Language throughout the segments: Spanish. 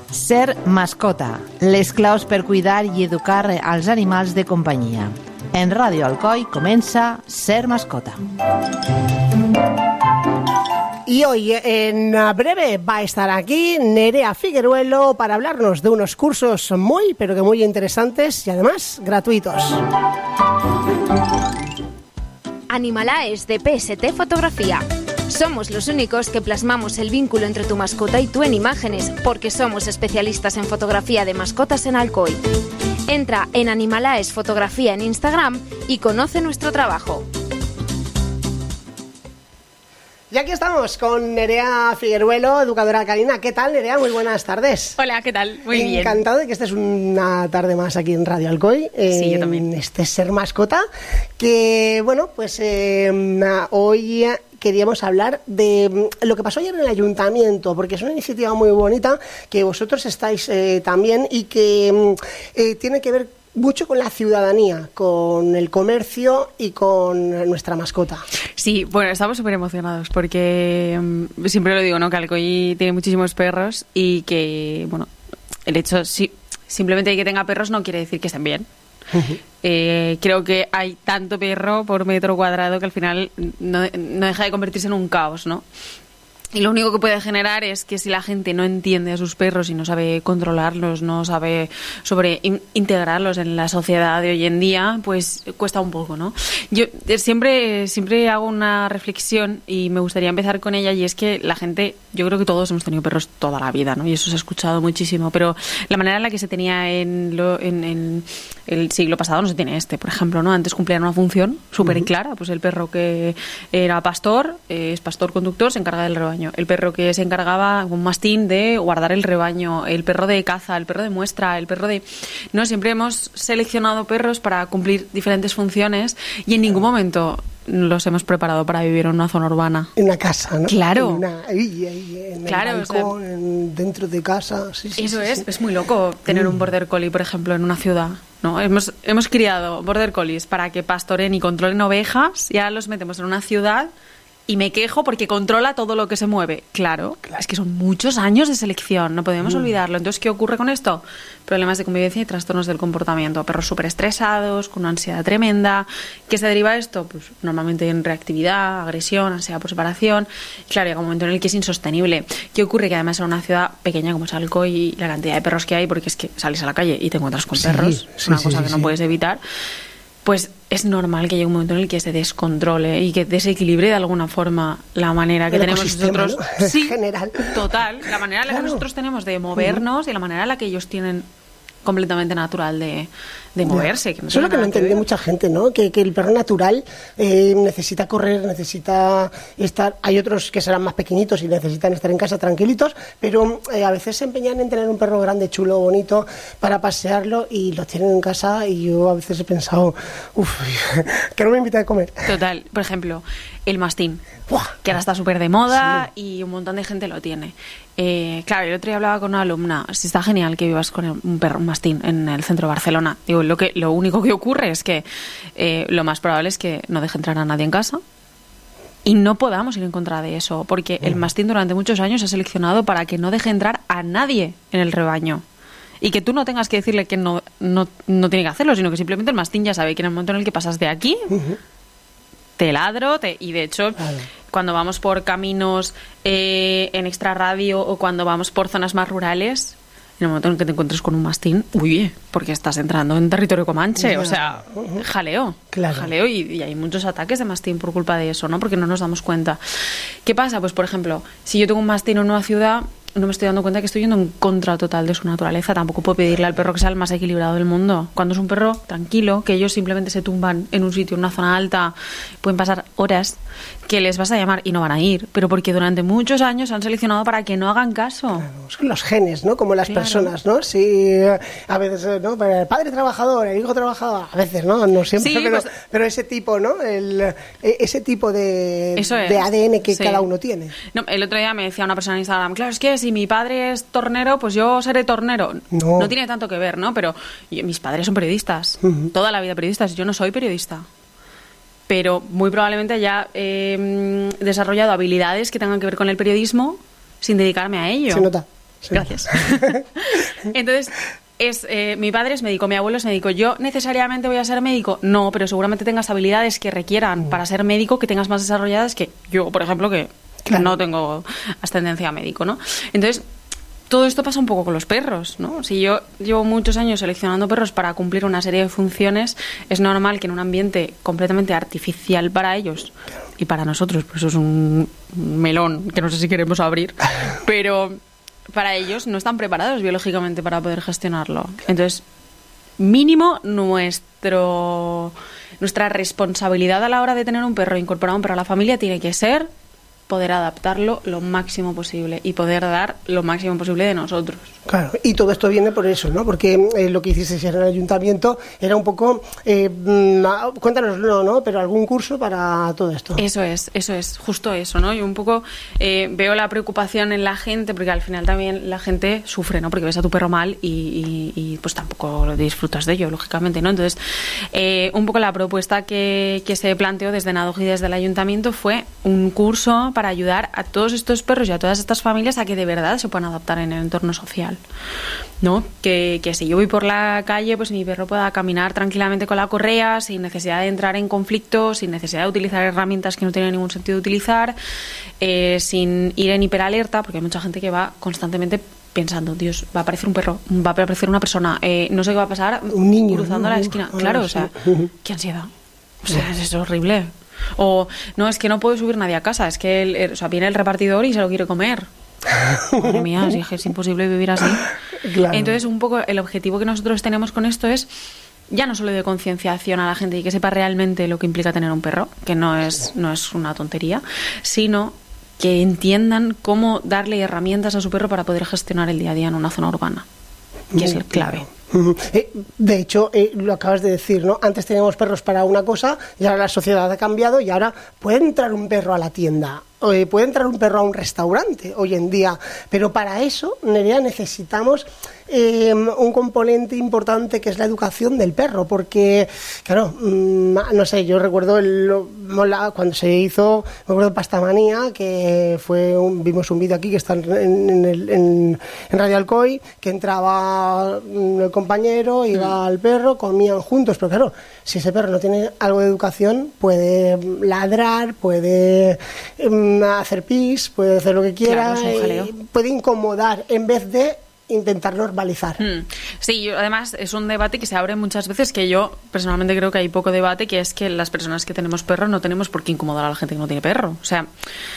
Ser mascota, les claus per cuidar i educar als animals de companyia. En Radio Alcoi comença Ser mascota. Y hoy en breve va a estar aquí Nerea Figueruelo para hablarnos de unos cursos muy, pero que muy interesantes y además gratuitos. Animalaes de PST Fotografía. Somos los únicos que plasmamos el vínculo entre tu mascota y tú en imágenes, porque somos especialistas en fotografía de mascotas en Alcoy. Entra en Animalaes Fotografía en Instagram y conoce nuestro trabajo. Y aquí estamos con Nerea Figueruelo, educadora canina. ¿Qué tal, Nerea? Muy buenas tardes. Hola, ¿qué tal? Muy bien. Encantado de que estés una tarde más aquí en Radio Alcoy. Sí, yo también. Este Ser Mascota, que bueno, pues hoy queríamos hablar de lo que pasó ayer en el ayuntamiento, porque es una iniciativa muy bonita que vosotros estáis también y que tiene que ver mucho con la ciudadanía, con el comercio y con nuestra mascota. Sí, bueno, estamos súper emocionados porque siempre lo digo, ¿no? Que Alcoy tiene muchísimos perros y que, bueno, el hecho, simplemente de que tenga perros no quiere decir que estén bien. Uh-huh. Creo que hay tanto perro por metro cuadrado que al final no deja de convertirse en un caos, ¿no? Y lo único que puede generar es que si la gente no entiende a sus perros y no sabe controlarlos, no sabe integrarlos en la sociedad de hoy en día, pues cuesta un poco, ¿no? Yo siempre hago una reflexión y me gustaría empezar con ella, y es que la gente, yo creo que todos hemos tenido perros toda la vida, ¿no? Y eso se ha escuchado muchísimo, pero la manera en la que se tenía en el siglo pasado no se tiene por ejemplo, ¿no? Antes cumplían una función súper clara, pues el perro que era pastor, es pastor conductor, se encarga del rebaño. El perro que se encargaba, un mastín, de guardar el rebaño, el perro de caza, el perro de muestra, el perro de... No, siempre hemos seleccionado perros para cumplir diferentes funciones y en ningún momento los hemos preparado para vivir en una zona urbana. En una casa, ¿no? Claro. En claro, el balcón, dentro de casa. Sí, eso es muy loco tener un border collie, por ejemplo, en una ciudad, ¿no? Hemos criado border collies para que pastoren y controlen ovejas y ahora los metemos en una ciudad y me quejo porque controla todo lo que se mueve. Claro, es que son muchos años de selección, no podemos olvidarlo. Entonces, ¿qué ocurre con esto? Problemas de convivencia y trastornos del comportamiento. Perros súper estresados, con una ansiedad tremenda. ¿Qué se deriva de esto? Pues normalmente en reactividad, agresión, ansiedad por separación. Claro, llega un momento en el que es insostenible. ¿Qué ocurre? Que además en una ciudad pequeña como es Alcoy y la cantidad de perros que hay, porque es que sales a la calle y te encuentras con perros, es una cosa que no puedes evitar, pues es normal que llegue un momento en el que se descontrole y que desequilibre de alguna forma la manera que tenemos nosotros, ¿no? Sí, general. Total, la manera en la que nosotros tenemos de movernos y la manera en la que ellos tienen completamente natural de moverse. Que no eso es lo que no entiende mucha gente, ¿no? Que el perro natural necesita correr, necesita estar... Hay otros que serán más pequeñitos y necesitan estar en casa tranquilitos, pero a veces se empeñan en tener un perro grande, chulo, bonito, para pasearlo y lo tienen en casa y yo a veces he pensado, que no me invita a comer. Total. Por ejemplo, el mastín, que ahora está súper de moda y un montón de gente lo tiene. Claro, el otro día hablaba con una alumna, si está genial que vivas con un perro, un mastín, en el centro de Barcelona. Digo, lo único que ocurre es que lo más probable es que no deje entrar a nadie en casa y no podamos ir en contra de eso, porque el mastín durante muchos años se ha seleccionado para que no deje entrar a nadie en el rebaño. Y que tú no tengas que decirle que no tiene que hacerlo, sino que simplemente el mastín ya sabe que en el momento en el que pasas de aquí, te ladro, y de hecho... Cuando vamos por caminos en extrarradio o cuando vamos por zonas más rurales, en el momento en que te encuentres con un mastín, porque estás entrando en territorio comanche, o sea, jaleo. Claro. Jaleo y hay muchos ataques de mastín por culpa de eso, ¿no? Porque no nos damos cuenta. ¿Qué pasa? Pues, por ejemplo, si yo tengo un mastín en una ciudad, no me estoy dando cuenta que estoy yendo en contra total de su naturaleza. Tampoco puedo pedirle al perro que sea el más equilibrado del mundo. Cuando es un perro tranquilo, que ellos simplemente se tumban en un sitio, en una zona alta, pueden pasar horas, que les vas a llamar y no van a ir, pero porque durante muchos años han seleccionado para que no hagan caso. Claro, son los genes, ¿no? Como las personas, ¿no? Sí, a veces, ¿no? El padre trabajador, el hijo trabajador, a veces, ¿no? No siempre, sí, pero ese tipo, ¿no? Ese tipo de ADN que cada uno tiene. No, el otro día me decía una persona en Instagram, claro, es que si mi padre es tornero, pues yo seré tornero. No tiene tanto que ver, ¿no? Pero mis padres son periodistas, toda la vida periodistas, yo no soy periodista. Pero muy probablemente haya desarrollado habilidades que tengan que ver con el periodismo sin dedicarme a ello. Se nota. Sí. Gracias. Entonces, mi padre es médico, mi abuelo es médico. ¿Yo necesariamente voy a ser médico? No, pero seguramente tengas habilidades que requieran para ser médico que tengas más desarrolladas que yo, por ejemplo, que no tengo ascendencia a médico, ¿no? Entonces, todo esto pasa un poco con los perros, ¿no? Si yo llevo muchos años seleccionando perros para cumplir una serie de funciones, es normal que en un ambiente completamente artificial para ellos y para nosotros, pues eso es un melón que no sé si queremos abrir, pero para ellos no están preparados biológicamente para poder gestionarlo. Entonces, mínimo nuestra responsabilidad a la hora de tener un perro, incorporar un perro a la familia, tiene que ser poder adaptarlo lo máximo posible y poder dar lo máximo posible de nosotros. Claro, y todo esto viene por eso, ¿no? Porque lo que hicisteis en el ayuntamiento era un poco, cuéntanoslo, ¿no? Pero algún curso para todo esto. Eso es, justo eso, ¿no? Yo un poco veo la preocupación en la gente, porque al final también la gente sufre, ¿no? Porque ves a tu perro mal y pues tampoco lo disfrutas de ello, lógicamente, ¿no? Entonces, un poco la propuesta que se planteó desde NADOG y desde el ayuntamiento fue un curso para ayudar a todos estos perros y a todas estas familias a que de verdad se puedan adaptar en el entorno social, ¿no? Que si yo voy por la calle, pues mi perro pueda caminar tranquilamente con la correa, sin necesidad de entrar en conflicto, sin necesidad de utilizar herramientas que no tienen ningún sentido utilizar, sin ir en hiperalerta, porque hay mucha gente que va constantemente pensando, Dios, va a aparecer un perro, va a aparecer una persona, no sé qué va a pasar, un niño cruzando la esquina. Claro, o sea, qué ansiedad. O sea, es horrible. O, no, es que no puede subir nadie a casa, es que viene el repartidor y se lo quiere comer. Madre mía, es imposible vivir así. Claro. Entonces, un poco el objetivo que nosotros tenemos con esto es ya no solo de concienciación a la gente y que sepa realmente lo que implica tener un perro, que no es una tontería, sino que entiendan cómo darle herramientas a su perro para poder gestionar el día a día en una zona urbana, que es el clave. De hecho, lo acabas de decir, ¿no? Antes teníamos perros para una cosa y ahora la sociedad ha cambiado y ahora puede entrar un perro a la tienda, puede entrar un perro a un restaurante hoy en día, pero para eso, Nerea, necesitamos un componente importante que es la educación del perro, porque, claro, no sé, yo recuerdo cuando se hizo, me acuerdo de Pastamanía, que vimos un vídeo aquí que está en Radio Alcoy, que entraba el compañero, iba al perro, comían juntos, pero claro, si ese perro no tiene algo de educación, puede ladrar, puede hacer pis, puede hacer lo que quiera, claro, puede incomodar en vez de intentar normalizar. Sí, además es un debate que se abre muchas veces, que yo personalmente creo que hay poco debate, que es que las personas que tenemos perro no tenemos por qué incomodar a la gente que no tiene perro. O sea,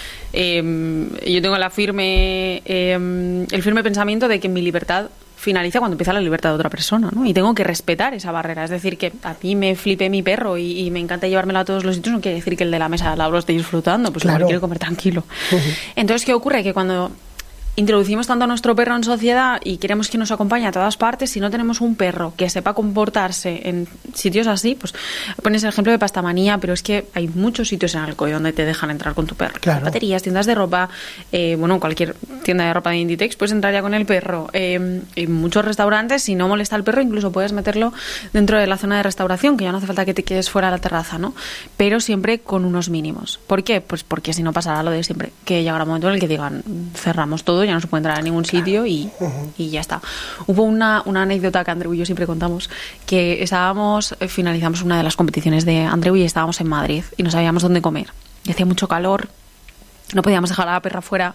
yo tengo el firme pensamiento de que mi libertad finaliza cuando empieza la libertad de otra persona, ¿no? Y tengo que respetar esa barrera. Es decir, que a mí me flipe mi perro y me encanta llevármelo a todos los sitios, no quiere decir que el de la mesa al lado lo esté disfrutando, pues claro, quiero comer tranquilo. Entonces, ¿qué ocurre? Que cuando introducimos tanto a nuestro perro en sociedad y queremos que nos acompañe a todas partes, si no tenemos un perro que sepa comportarse en sitios así, pues pones el ejemplo de Pastamanía, pero es que hay muchos sitios en Alcoy donde te dejan entrar con tu perro. Claro. Baterías, tiendas de ropa, cualquier tienda de ropa de Inditex, puedes entrar ya con el perro. En muchos restaurantes, si no molesta al perro, incluso puedes meterlo dentro de la zona de restauración, que ya no hace falta que te quedes fuera de la terraza, ¿no? Pero siempre con unos mínimos. ¿Por qué? Pues porque si no pasará lo de siempre, que llegará un momento en el que digan, cerramos todo, ya no se puede entrar a ningún sitio y ya está. Hubo una anécdota que Andreu y yo siempre contamos, que finalizamos una de las competiciones de Andreu y estábamos en Madrid y no sabíamos dónde comer. Y hacía mucho calor, no podíamos dejar a la perra fuera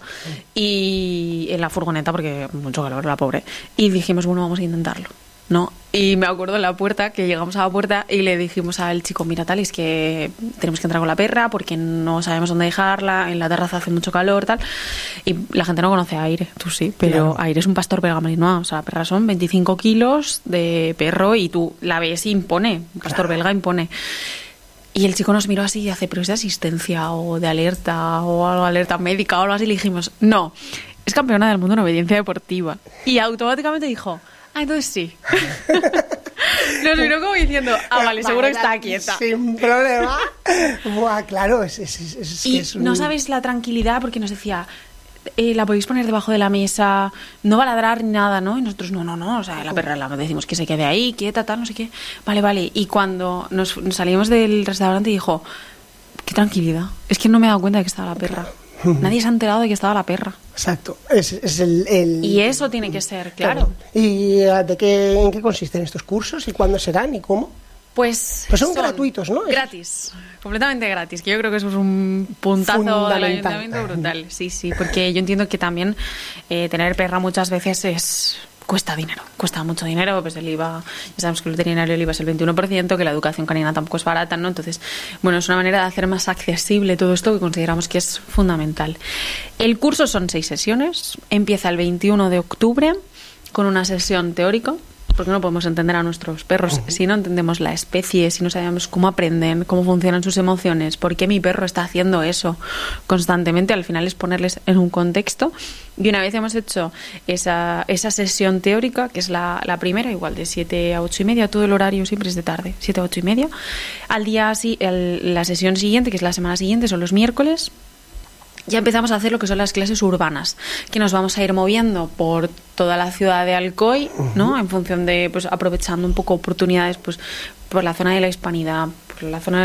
y en la furgoneta porque mucho calor, la pobre. Y dijimos, bueno, vamos a intentarlo, ¿no? Y me acuerdo en la puerta, que llegamos a la puerta y le dijimos al chico, mira, tal, es que tenemos que entrar con la perra porque no sabemos dónde dejarla, en la terraza hace mucho calor, tal. Y la gente no conoce a Aire, tú sí, pero claro. Aire es un pastor belga malinois, o sea, la perra son 25 kilos de perro y tú la ves y impone, un pastor belga impone. Y el chico nos miró así y hace, pero es de asistencia o de alerta o algo, alerta médica o algo así. Le dijimos, no, es campeona del mundo en obediencia deportiva. Y automáticamente dijo, entonces sí. Nos miró como diciendo, vale, seguro que está quieta. Sin problema. Buah, claro, no sabes la tranquilidad, porque nos decía, la podéis poner debajo de la mesa, no va a ladrar ni nada, ¿no? Y nosotros, no, o sea, la perra la decimos que se quede ahí, quieta, tal, no sé qué. Vale. Y cuando nos salimos del restaurante dijo, qué tranquilidad, es que no me he dado cuenta de que estaba la perra. Nadie se ha enterado de que estaba la perra. Exacto. Es el... Y eso tiene que ser, claro. ¿Y en qué consisten estos cursos y cuándo serán y cómo? Pues son gratuitos, ¿no? Gratis, completamente gratis, que yo creo que eso es un puntazo del ayuntamiento brutal. Sí, porque yo entiendo que también tener perra muchas veces cuesta dinero, cuesta mucho dinero, pues el IVA, ya sabemos que el veterinario el IVA es el 21%, que la educación canina tampoco es barata, ¿no? Entonces, bueno, es una manera de hacer más accesible todo esto que consideramos que es fundamental. El curso son 6 sesiones, empieza el 21 de octubre con una sesión teórica, porque no podemos entender a nuestros perros si no entendemos la especie, si no sabemos cómo aprenden, cómo funcionan sus emociones, por qué mi perro está haciendo eso constantemente. Al final es ponerles en un contexto. Y una vez hemos hecho esa sesión teórica, que es la primera, igual de 7 a 8 y media, todo el horario siempre es de tarde, 7 a 8 y media. Al día la sesión siguiente, que es la semana siguiente, son los miércoles. Ya empezamos a hacer lo que son las clases urbanas, que nos vamos a ir moviendo por toda la ciudad de Alcoy, ¿no? En función de, pues, aprovechando un poco oportunidades, pues, por la zona de la Hispanidad, por la zona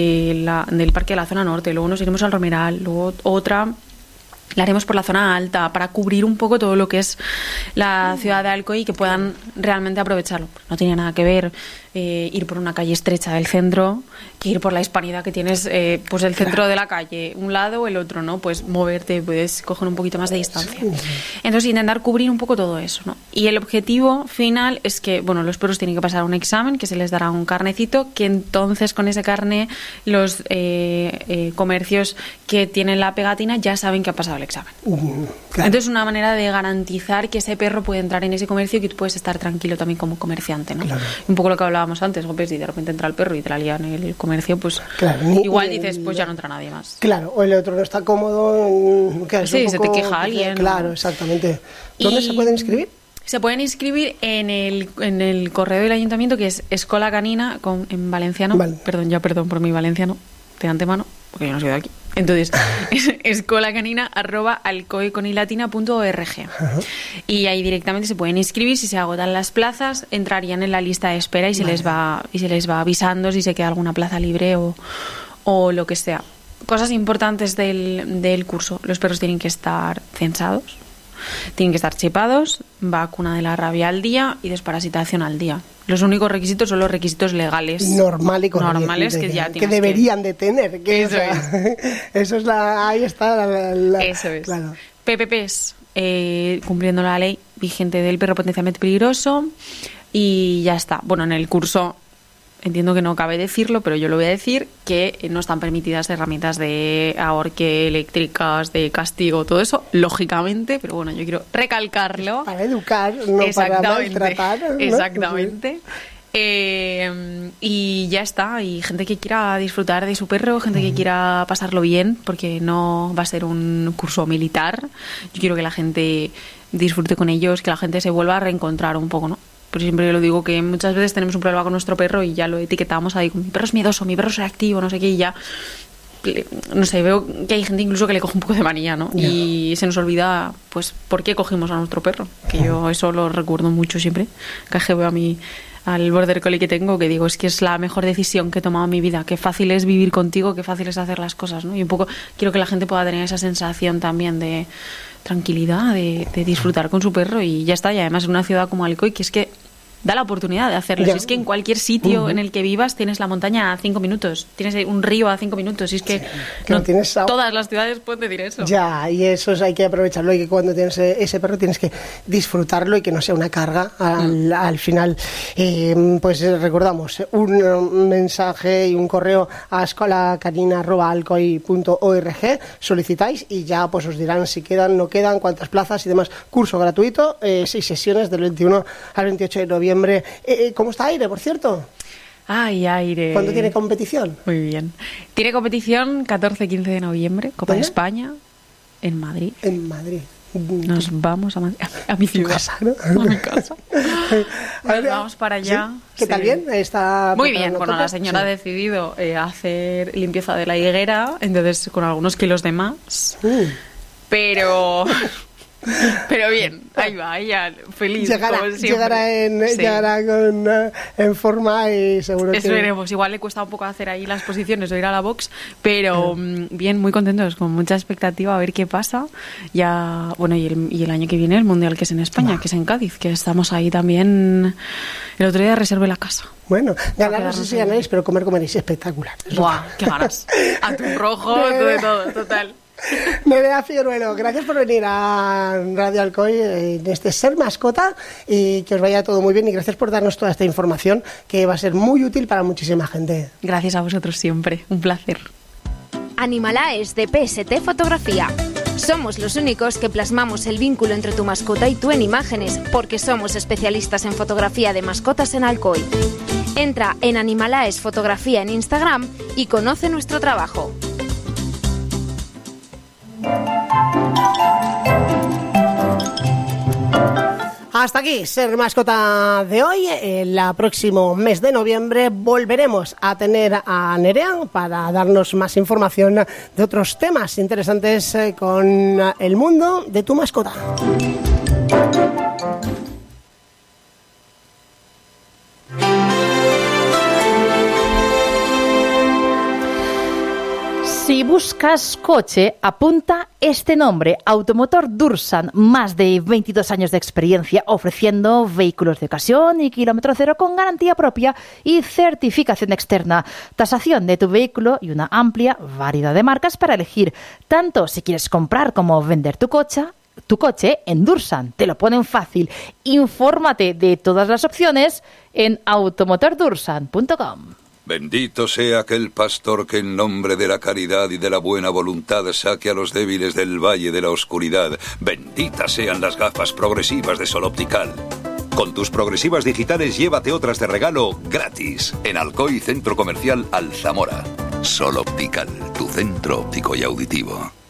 del Parque de la Zona Norte, luego nos iremos al Romeral, luego otra la haremos por la zona alta, para cubrir un poco todo lo que es la ciudad de Alcoy y que puedan realmente aprovecharlo. No tiene nada que ver ir por una calle estrecha del centro que ir por la Hispanidad, que tienes pues el centro de la calle, un lado o el otro, ¿no? Pues moverte, puedes coger un poquito más de distancia. Entonces intentar cubrir un poco todo eso, ¿no? Y el objetivo final es que, bueno, los perros tienen que pasar un examen, que se les dará un carnecito, que entonces con ese carné los comercios que tienen la pegatina ya saben que ha pasado el examen. Claro. Entonces una manera de garantizar que ese perro puede entrar en ese comercio y que tú puedes estar tranquilo también como comerciante, ¿no? Claro. Un poco lo que hablábamos antes, pues, si de repente entra el perro y te la lían en el comercio, pues claro, igual dices, pues ya no entra nadie más. Claro, o el otro no está cómodo, sí, se te queja alguien. Claro, ¿no? Exactamente. ¿Dónde se pueden inscribir? Se pueden inscribir en el correo del ayuntamiento, que es Escola Canina, en valenciano. Vale. Perdón por mi valenciano, de antemano, porque yo no soy de aquí. Entonces, es escolacanina@alcoyconilatina.org. Y ahí directamente se pueden inscribir. Si se agotan las plazas, entrarían en la lista de espera y se les va avisando si se queda alguna plaza libre o lo que sea. Cosas importantes del curso: los perros tienen que estar censados, tienen que estar chipados, vacuna de la rabia al día y desparasitación al día. Los únicos requisitos son los requisitos legales. Normal y corriente. Normales que ya que deberían de tener. Que eso es. Eso es ahí está eso es. Claro. PPPs, cumpliendo la ley vigente del perro potencialmente peligroso, y ya está. Bueno, en el curso entiendo que no cabe decirlo, pero yo lo voy a decir, que no están permitidas herramientas de ahorque, eléctricas, de castigo, todo eso, lógicamente, pero bueno, yo quiero recalcarlo. Para educar, no para maltratar, ¿no? Exactamente. Y ya está. Y gente que quiera disfrutar de su perro, gente que quiera pasarlo bien, porque no va a ser un curso militar. Yo quiero que la gente disfrute con ellos, que la gente se vuelva a reencontrar un poco, ¿no? Pero siempre lo digo, que muchas veces tenemos un problema con nuestro perro y ya lo etiquetamos ahí, mi perro es miedoso, mi perro es reactivo, no sé qué, y ya, no sé, veo que hay gente incluso que le coge un poco de manía, ¿no? Y se nos olvida, pues, por qué cogimos a nuestro perro, que yo eso lo recuerdo mucho siempre, cada vez veo al border collie que tengo, que digo, es que es la mejor decisión que he tomado en mi vida, qué fácil es vivir contigo, qué fácil es hacer las cosas, ¿no? Y un poco quiero que la gente pueda tener esa sensación también de tranquilidad, de disfrutar con su perro, y ya está. Y además en una ciudad como Alcoy, que es que da la oportunidad de hacerlo. Si es que en cualquier sitio en el que vivas tienes la montaña a 5 minutos, tienes un río a 5 minutos, y es que, sí, no tienes todas las ciudades pueden decir eso. Ya, y eso hay que aprovecharlo, y que cuando tienes ese perro tienes que disfrutarlo y que no sea una carga al final. Pues recordamos un mensaje y un correo a escolacanina@alcoy.org, solicitáis y ya pues os dirán si quedan, no quedan, cuántas plazas y demás. Curso gratuito, 6 sesiones del 21 al 28 de noviembre. ¿Cómo está Aire, por cierto? Ay, Aire. ¿Cuándo tiene competición? Muy bien. Tiene competición 14-15 de noviembre, Copa de España, en Madrid. En Madrid. Nos vamos a mi ciudad. Casa, ¿no? A mi casa. Nos vamos para allá. ¿Sí? ¿Qué tal bien? ¿Está muy bien. Bueno, la señora ha decidido hacer limpieza de la higuera, entonces con algunos kilos de más. Pero Pero bien, ahí va, ella feliz. Llegará en forma y seguro Eso que... veremos, igual le cuesta un poco hacer ahí las posiciones o ir a la box, pero bien, muy contentos, con mucha expectativa a ver qué pasa. Ya, bueno, y el año que viene el Mundial, que es en España, que es en Cádiz, que estamos ahí también. El otro día reservé la casa. Bueno, ganar no sé si ganaréis, pero comeréis espectacular. ¡Buah! ¡Qué ganas! Atún rojo, de todo, total. Nerea Figueruelo, gracias por venir a Radio Alcoy en este Ser Mascota y que os vaya todo muy bien y gracias por darnos toda esta información que va a ser muy útil para muchísima gente. Gracias a vosotros siempre, un placer. Animalaes de PST Fotografía. Somos los únicos que plasmamos el vínculo entre tu mascota y tú en imágenes, porque somos especialistas en fotografía de mascotas en Alcoy. Entra en Animalaes Fotografía en Instagram y conoce nuestro trabajo. Hasta aquí Ser Mascota de hoy. El próximo mes de noviembre volveremos a tener a Nerea para darnos más información de otros temas interesantes con el mundo de tu mascota. Si buscas coche, apunta este nombre: Automotor Dursan, más de 22 años de experiencia ofreciendo vehículos de ocasión y kilómetro cero con garantía propia y certificación externa, tasación de tu vehículo y una amplia variedad de marcas para elegir, tanto si quieres comprar como vender tu coche en Dursan. Te lo ponen fácil. Infórmate de todas las opciones en automotordursan.com. Bendito sea aquel pastor que en nombre de la caridad y de la buena voluntad saque a los débiles del valle de la oscuridad. Benditas sean las gafas progresivas de Sol Optical. Con tus progresivas digitales llévate otras de regalo gratis en Alcoy Centro Comercial Alzamora. Sol Optical, tu centro óptico y auditivo.